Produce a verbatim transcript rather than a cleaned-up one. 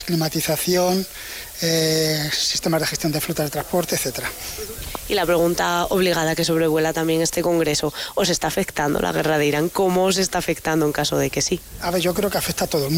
Climatización, eh, sistemas de gestión de flotas de transporte, etcétera. Y la pregunta obligada que sobrevuela también este congreso, ¿os está afectando la guerra de Irán? ¿Cómo os está afectando en caso de que sí? A ver, yo creo que afecta a todo el mundo.